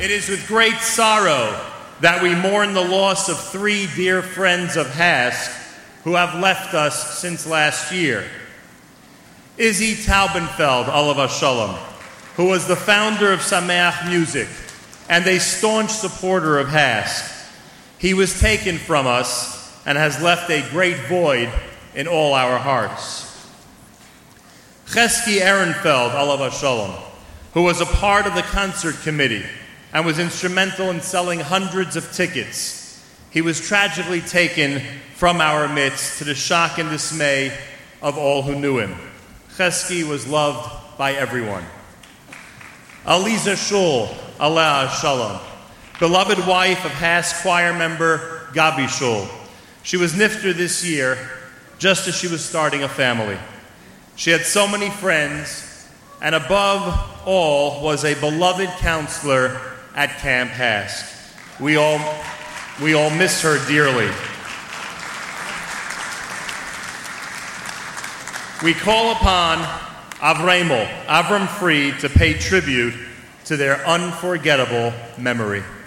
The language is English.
It is with great sorrow that we mourn the loss of 3 dear friends of HASC who have left us since last year. Izzy Taubenfeld, Alav Shalom, who was the founder of Sameach Music and a staunch supporter of HASC. He was taken from us and has left a great void in all our hearts. Chesky Ehrenfeld, Alav Shalom, who was a part of the concert committee and was instrumental in selling hundreds of tickets. He was tragically taken from our midst to the shock and dismay of all who knew him. Chesky was loved by everyone. Aliza Shul, Alav Shalom, beloved wife of HASC choir member Gabi Shul. She was nifter this year, just as she was starting a family. She had so many friends, and above all was a beloved counselor at Camp HASC. We all miss her dearly. We call upon Avram Fried to pay tribute to their unforgettable memory.